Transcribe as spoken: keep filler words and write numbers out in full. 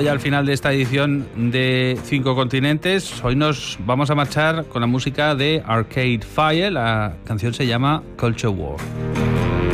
llegado ya al final de esta edición de Cinco Continentes. Hoy nos vamos a marchar con la música de Arcade Fire. La canción se llama Culture War.